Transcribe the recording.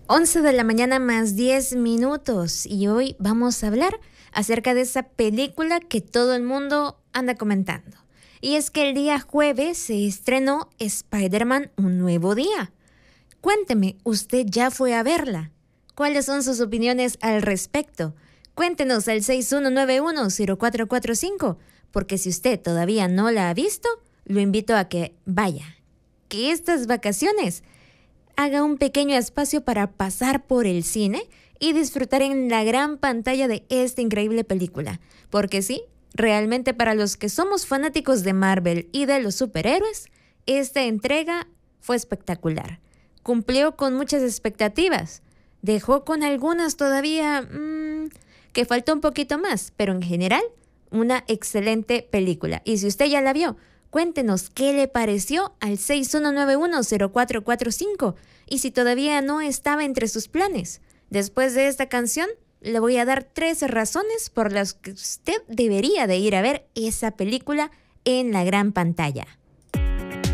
11 de la mañana más 10 minutos y hoy vamos a hablar acerca de esa película que todo el mundo anda comentando. Y es que el día jueves se estrenó Spider-Man Un Nuevo Día. Cuénteme, ¿usted ya fue a verla? ¿Cuáles son sus opiniones al respecto? Cuéntenos al 6191-0445, porque si usted todavía no la ha visto, lo invito a que vaya. Que estas vacaciones haga un pequeño espacio para pasar por el cine y disfrutar en la gran pantalla de esta increíble película. Porque sí, realmente para los que somos fanáticos de Marvel y de los superhéroes, esta entrega fue espectacular. Cumplió con muchas expectativas. Dejó con algunas todavía que faltó un poquito más, pero en general, una excelente película. Y si usted ya la vio, cuéntenos qué le pareció al 6191-0445 y si todavía no estaba entre sus planes. Después de esta canción, le voy a dar 13 razones por las que usted debería de ir a ver esa película en la gran pantalla.